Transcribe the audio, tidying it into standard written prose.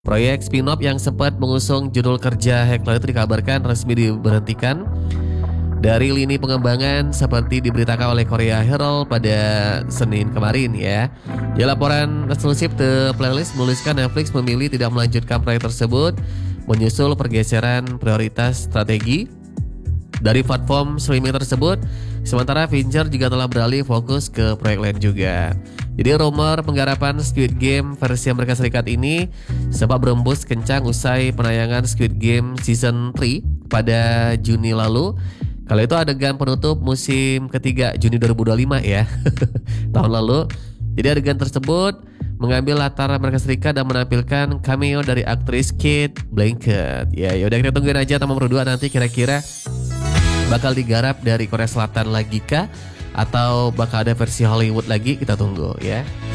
Proyek spin-off yang sempat mengusung judul kerja Heckler itu dikabarkan resmi diberhentikan dari lini pengembangan seperti diberitakan oleh Korea Herald pada Senin kemarin ya. Di laporan eksklusif The Playlist menuliskan Netflix memilih tidak melanjutkan proyek tersebut menyusul pergeseran prioritas strategi dari platform streaming tersebut. Sementara Fincher juga telah beralih fokus ke proyek lain juga. Jadi rumor penggarapan Squid Game versi Amerika Serikat ini sempat berembus kencang usai penayangan Squid Game Season 3 pada Juni lalu. Kalau itu adegan penutup musim ketiga Juni 2025 ya, tahun lalu. Jadi adegan tersebut mengambil latar Amerika Serikat dan menampilkan cameo dari aktris Kate Blanchett. Ya udah, kita tungguin aja Tamam Berdua nanti kira-kira bakal digarap dari Korea Selatan lagi kah? Atau bakal ada versi Hollywood lagi, kita tunggu ya.